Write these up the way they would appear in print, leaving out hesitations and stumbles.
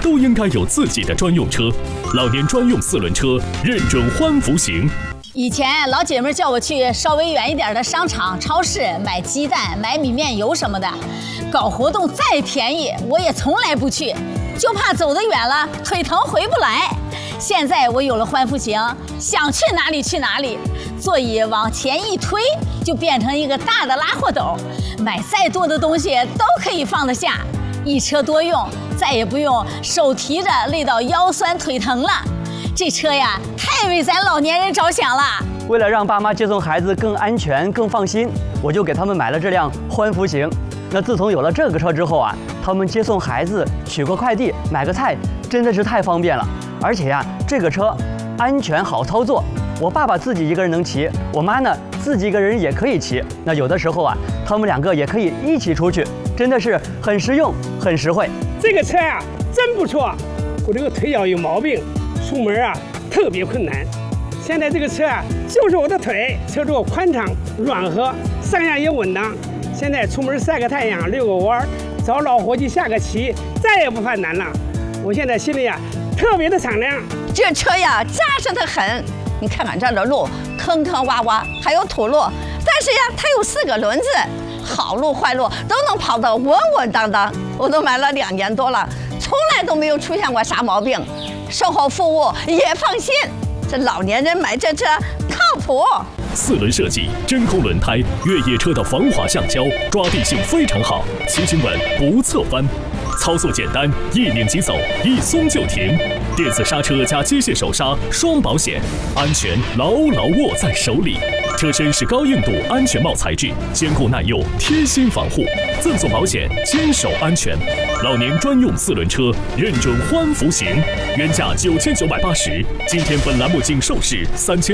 都应该有自己的专用车。老年专用4轮车，认准欢福行。 以前老姐妹叫我去稍微远一点的商场、超市买鸡蛋、买米面油什么的，搞活动再便宜我也从来不去，就怕走得远了腿疼回不来。现在我有了欢福行，想去哪里去哪里，座椅往前一推就变成一个大的拉货斗，买再多的东西都可以放得下，一车多用，再也不用手提着累到腰酸腿疼了。这车呀，太为咱老年人着想了。 为了让爸妈接送孩子更安全、更放心，我就给他们买了这辆欢福行。那自从有了这个车之后啊，他们接送孩子、取个快递、买个菜，真的是太方便了。而且呀，这个车安全好操作，我爸爸自己一个人能骑，我妈呢自己一个人也可以骑。那有的时候啊，他们2个也可以一起出去，真的是很实用、很实惠。 这个车啊，真不错。我这个腿脚有毛病，出门啊特别困难。现在这个车啊，就是我的腿，车座宽敞软和，上下也稳当。现在出门晒个太阳、遛个弯，找老伙计下个棋，再也不犯难了。我现在心里啊特别的敞亮。 这车呀扎实得很，你看看这儿的路坑坑洼洼，还有土路，但是呀它有4个轮子，好路坏路都能跑得稳稳当当。我都买了2年多了，从来都没有出现过啥毛病，售后服务也放心。这老年人买这车靠谱。 4轮设计，真空轮胎，越野车的防滑橡胶，抓地性非常好，骑行稳不侧翻，操作简单，一拧即走，一松就停。电子刹车加机械手刹，双保险，安全牢牢握在手里。车身是高硬度安全帽材质，坚固耐用，贴心防护，赠送保险，坚守安全。老年专用4轮车，认准欢福行，原价9980，今天本栏目仅售市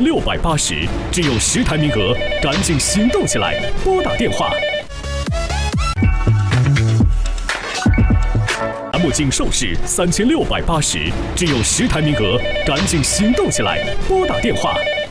3680，只有10台名额，赶紧行动起来，拨打电话。栏目仅售市3680，只有10台名额，赶紧行动起来，拨打电话。